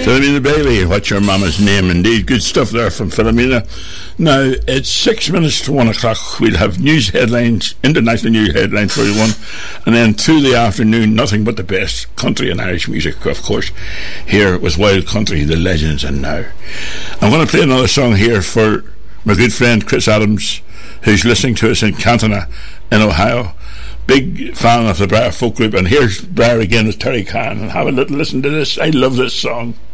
Philomena Bailey, what's your mama's name? Indeed, good stuff there from Philomena. Now, it's 6 minutes to 1 o'clock. We'll have news headlines, international news headlines for everyone, and then through the afternoon, nothing but the best country and Irish music, of course. Here was Wild Country, the legends, and now. I'm going to play another song here for my good friend Chris Adams, who's listening to us in Cantona in Ohio. Big fan of the Brer folk group, and here's Brer again with Terry Khan, and have a little listen to this. I love this song.